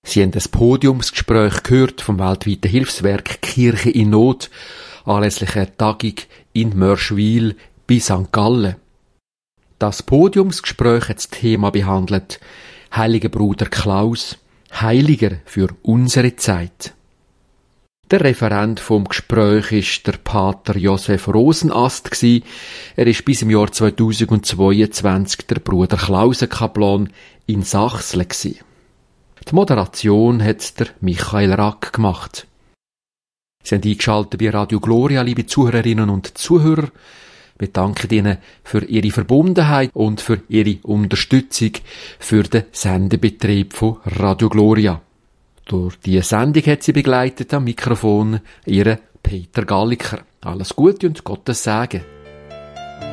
Sie haben das Podiumsgespräch gehört vom weltweiten Hilfswerk Kirche in Not anlässlich einer Tagung in Mörschwil bei St. Gallen. Das Podiumsgespräch hat das Thema behandelt: Heiliger Bruder Klaus, Heiliger für unsere Zeit. Der Referent vom Gespräch ist der Pater Josef Rosenast gsi. Er ist bis im Jahr 2022 der Bruder Klausenkaplan in Sachsen gsi. Die Moderation hat der Michael Rack gemacht. Sie haben eingeschaltet bei Radio Gloria, liebe Zuhörerinnen und Zuhörer. Wir danken Ihnen für Ihre Verbundenheit und für Ihre Unterstützung für den Sendebetrieb von Radio Gloria. Durch diese Sendung hat sie begleitet am Mikrofon Ihr Peter Galliker. Alles Gute und Gottes Segen.